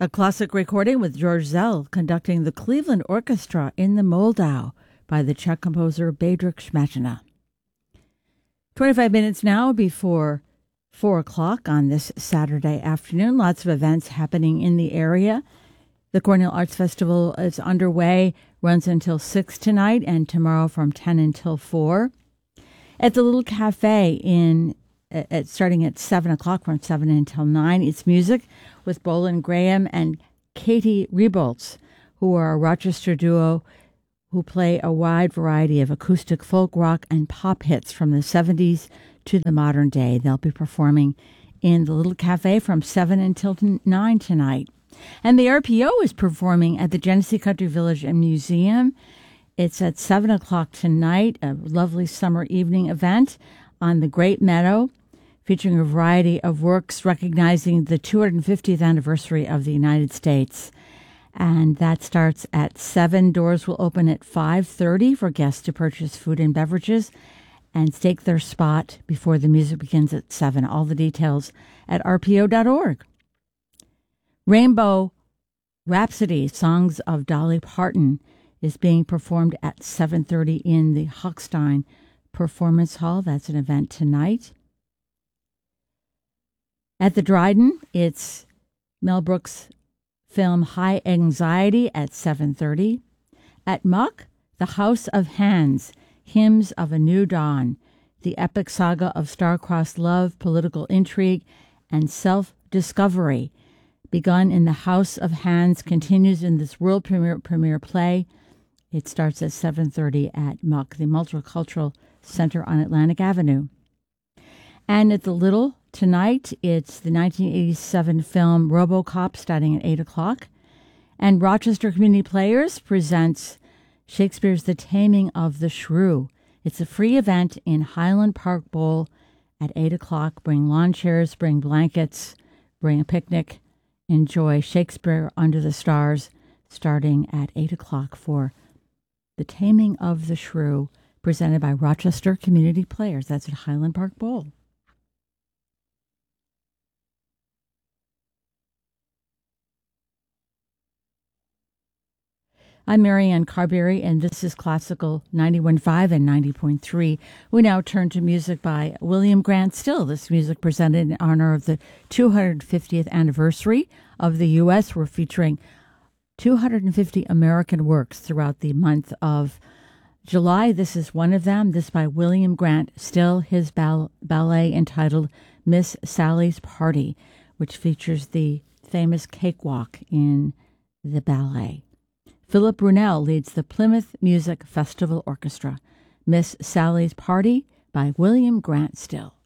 A classic recording with George Zell conducting the Cleveland Orchestra in the Moldau by the Czech composer Bedřich Šmatina. 25 minutes now before 4 o'clock on this Saturday afternoon. Lots of events happening in the area. The Cornell Arts Festival is underway, runs until 6 tonight and tomorrow from 10 until 4. At the Little Cafe starting at 7 o'clock from 7 until 9, it's music with Bolan Graham and Katie Rebolts, who are a Rochester duo who play a wide variety of acoustic folk, rock, and pop hits from the 70s to the modern day. They'll be performing in the Little Cafe from 7 until 9 tonight. And the RPO is performing at the Genesee Country Village and Museum. It's at 7 o'clock tonight, a lovely summer evening event on the Great Meadow, featuring a variety of works recognizing the 250th anniversary of the United States. And that starts at 7. Doors will open at 5:30 for guests to purchase food and beverages and stake their spot before the music begins at 7. All the details at rpo.org. Rainbow Rhapsody, Songs of Dolly Parton, is being performed at 7:30 in the Hochstein Performance Hall. That's an event tonight. At the Dryden, it's Mel Brooks' film High Anxiety at 7:30. At Muck, The House of Hands, Hymns of a New Dawn, the epic saga of star-crossed love, political intrigue, and self-discovery, begun in the House of Hands, continues in this world premiere play. It starts at 7:30 at Muck, the Multicultural Center on Atlantic Avenue. And at the Little, tonight, it's the 1987 film RoboCop starting at 8 o'clock. And Rochester Community Players presents Shakespeare's The Taming of the Shrew. It's a free event in Highland Park Bowl at 8 o'clock. Bring lawn chairs, bring blankets, bring a picnic. Enjoy Shakespeare Under the Stars starting at 8 o'clock for The Taming of the Shrew, presented by Rochester Community Players. That's at Highland Park Bowl. I'm Marianne Carberry, and this is Classical 91.5 and 90.3. We now turn to music by William Grant Still. This music presented in honor of the 250th anniversary of the U.S. We're featuring 250 American works throughout the month of July. This is one of them. This by William Grant Still, his ballet entitled Miss Sally's Party, which features the famous cakewalk in the ballet. Philip Brunel leads the Plymouth Music Festival Orchestra. Miss Sally's Party by William Grant Still.